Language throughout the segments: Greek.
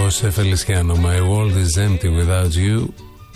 Χωσέ Φελισιάνο, My world is empty without you.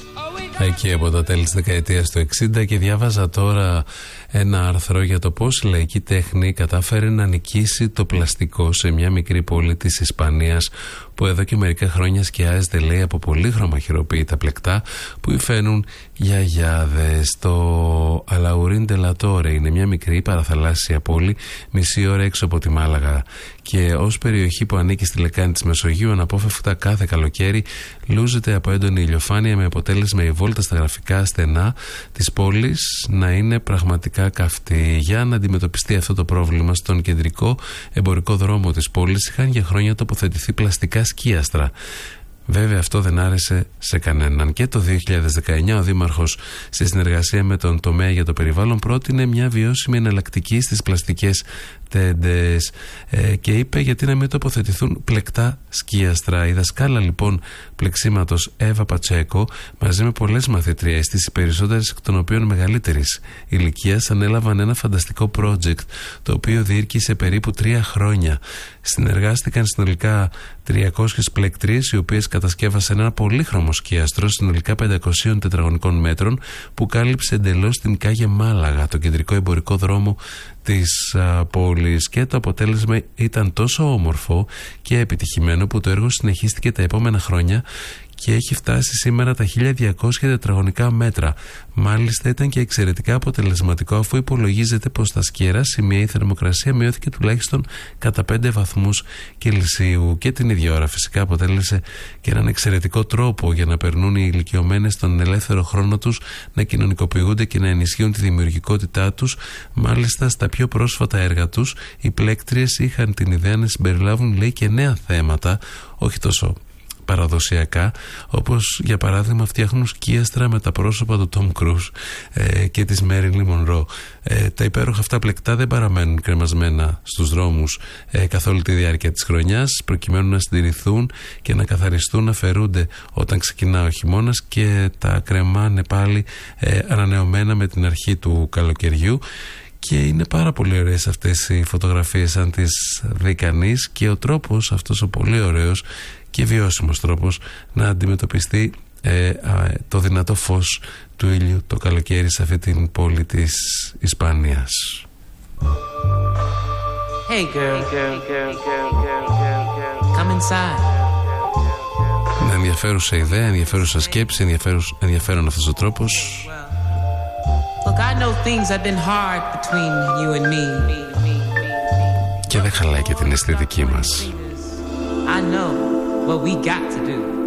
Εκεί από τα τέλη της δεκαετίας του 60. Και διάβαζα τώρα ένα άρθρο για το πώς η λαϊκή τέχνη κατάφερε να νικήσει το πλαστικό σε μια μικρή πόλη της Ισπανίας, που εδώ και μερικά χρόνια σκιάζεται, λέει, από πολύχρωμα χειροποίητα πλεκτά που υφαίνουν γιαγιάδες. Το Αλαουρίν ντε λα Τόρε είναι μια μικρή παραθαλάσσια πόλη μισή ώρα έξω από τη Μάλαγα, και ως περιοχή που ανήκει στη λεκάνη της Μεσογείου, αναπόφευκτα κάθε καλοκαίρι λούζεται από έντονη ηλιοφάνεια, με αποτέλεσμα η βόλτα στα γραφικά στενά της πόλης να είναι πραγματικά καυτή. Για να αντιμετωπιστεί αυτό το πρόβλημα, στον κεντρικό εμπορικό δρόμο της πόλης είχαν για χρόνια τοποθετηθεί πλαστικά σκίαστρα. Βέβαια αυτό δεν άρεσε σε κανέναν, και το 2019 ο Δήμαρχος, σε συνεργασία με τον τομέα για το περιβάλλον, πρότεινε μια βιώσιμη εναλλακτική στις πλαστικές τέντες και είπε γιατί να μην τοποθετηθούν πλεκτά σκίαστρα. Η δασκάλα λοιπόν πλεξίματος Εύα Πατσέκο, μαζί με πολλές μαθητριές της, οι περισσότερες εκ των οποίων μεγαλύτερης ηλικίας, ανέλαβαν ένα φανταστικό project, το οποίο διήρκησε περίπου 3 χρόνια. Συνεργάστηκαν συνολικά 300 πλεκτρίες, οι οποίες κατασκεύασαν ένα πολύχρωμο σκίαστρο συνολικά 500 τετραγωνικών μέτρων, που κάλυψε εντελώς την Κάγε Μάλαγα, το κεντρικό εμπορικό δρόμο της πόλης, και το αποτέλεσμα ήταν τόσο όμορφο και επιτυχημένο που το έργο συνεχίστηκε τα επόμενα χρόνια και έχει φτάσει σήμερα τα 1200 τετραγωνικά μέτρα. Μάλιστα ήταν και εξαιρετικά αποτελεσματικό, αφού υπολογίζεται πως στα σκιερά σημεία η θερμοκρασία μειώθηκε τουλάχιστον κατά 5 βαθμούς Κελσίου, και την ίδια ώρα φυσικά αποτέλεσε και έναν εξαιρετικό τρόπο για να περνούν οι ηλικιωμένες τον ελεύθερο χρόνο τους, να κοινωνικοποιούνται και να ενισχύουν τη δημιουργικότητά τους. Μάλιστα στα πιο πρόσφατα έργα τους οι πλέκτριες είχαν την ιδέα να συμπεριλάβουν, λέει, και νέα θέματα, όχι τόσο παραδοσιακά, όπως για παράδειγμα φτιάχνουν σκίαστρα με τα πρόσωπα του Τόμ Κρούζ και της Μέριλιν Μονρό. Τα υπέροχα αυτά πλεκτά δεν παραμένουν κρεμασμένα στους δρόμους καθ' όλη τη διάρκεια της χρονιάς, προκειμένου να συντηρηθούν και να καθαριστούν, να φερούνται όταν ξεκινά ο χειμώνας, και τα κρεμάνε πάλι ανανεωμένα με την αρχή του καλοκαιριού. Και είναι πάρα πολύ ωραίες αυτές οι φωτογραφίες αν τις δει κανείς, και ο τρόπος αυτός, ο πολύ ωραίος και βιώσιμος τρόπος να αντιμετωπιστεί το δυνατό φως του ήλιου το καλοκαίρι σε αυτή την πόλη της Ισπανίας. Hey girl, come inside. Είναι ενδιαφέρουσα ιδέα, ενδιαφέρουσα σκέψη, ενδιαφέρον αυτός ο τρόπος. Look, I know things have been hard between you and me. Και δεν χαλάει και την αισθητική μας. I know what we got to do.